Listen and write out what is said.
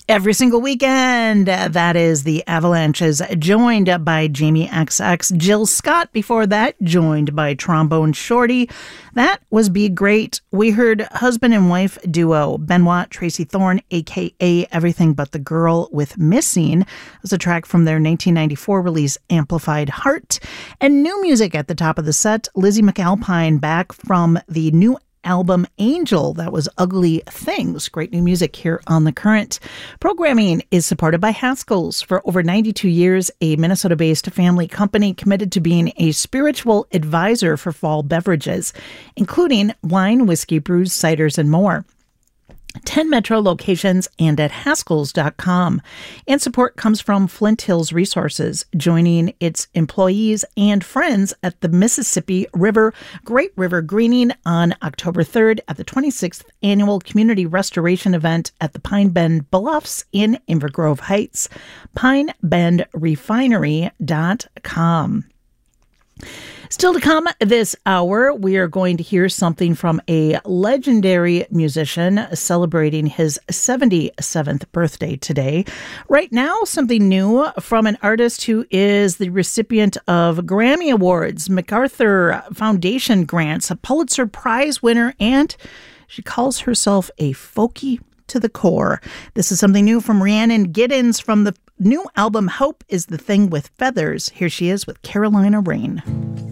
Every single weekend, that is the Avalanches, joined by Jamie XX. Jill Scott before that, joined by Trombone Shorty. That was Be Great. We heard husband and wife duo Benoit Tracy Thorn, a.k.a. Everything But the Girl with Missing. It was a track from their 1994 release Amplified Heart. And new music at the top of the set, Lizzie McAlpine back from the new album Angel. That was Ugly Things. Great new music here on The Current. Programming is supported by Haskell's. For over 92 years, a Minnesota-based family company committed to being a spiritual advisor for fall beverages, including wine, whiskey, brews, ciders, and more. 10 metro locations and at Haskells.com. And support comes from Flint Hills Resources, joining its employees and friends at the Mississippi River Great River Greening on October 3rd at the 26th Annual Community Restoration Event at the Pine Bend Bluffs in Inver Grove Heights. PineBendRefinery.com. Still to come this hour, we are going to hear something from a legendary musician celebrating his 77th birthday today. Right now, something new from an artist who is the recipient of Grammy Awards, MacArthur Foundation grants, a Pulitzer Prize winner, and she calls herself a folkie to the core. This is something new from Rhiannon Giddens from the new album Hope is the Thing with Feathers. Here she is with Carolina Rain.